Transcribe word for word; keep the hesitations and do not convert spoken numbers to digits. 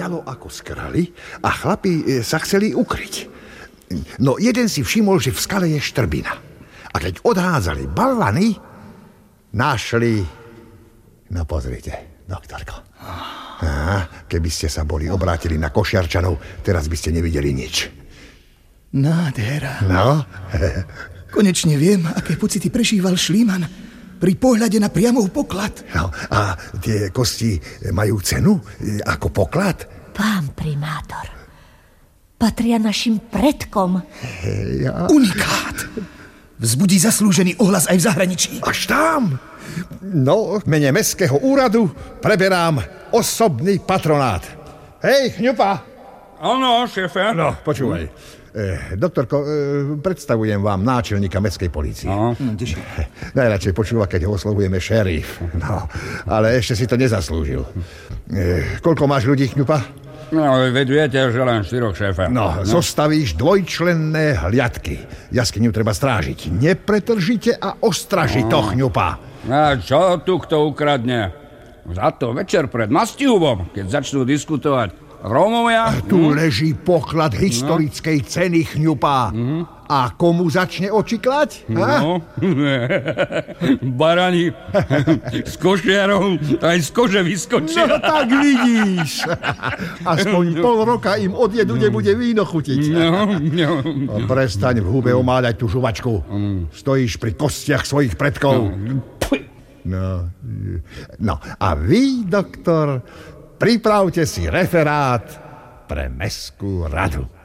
voňalo ako z krali a chlapi sa chceli ukryť. No jeden si všimol, že v skale je štrbina. A keď odhádzali balvany, našli... No pozrite, doktorko. Á, keby ste sa boli obrátili na Košiarčanov, teraz by ste nevideli nič. Nádhera. No? Konečne viem, aké pocity prežíval Schliemann pri pohľade na priamov poklad. No, a tie kosti majú cenu ako poklad? Pán primátor, patria našim predkom. Ja... Unikát. Vzbudí zaslúžený ohlas aj v zahraničí. Až tam? No, v mene mestského úradu preberám osobný patronát. Hej, Chňupa! Áno, šéfe. No, počúvaj. Eh, doktorko, eh, predstavujem vám náčelníka mestskej polície. No. Najradšej počúva, keď ho oslovujeme šerif. No, ale ešte si to nezaslúžil. Eh, koľko máš ľudí, Chňupa? No, veď viete, že len štyroch, šéfe. No, no, zostavíš dvojčlenné hliadky. Jaskyňu treba strážiť. Nepretržite a ostražito, no. Chňupa. A čo tu kto ukradne? Za to večer pred Mastihubom, keď začnú diskutovať Rómovia... Tu hm? leží poklad historickej no. ceny, Chňupa. Mm. A komu začne oči klať? No, barani s košiarou aj z kože vyskočia. No tak vidíš. Aspoň pol roka im od jedu nebude víno chutiť. No, no. No, prestaň v hube omáľať tú žuvačku. Stojíš pri kostiach svojich predkov. No, no a vy, doktor, pripravte si referát pre mestskú radu.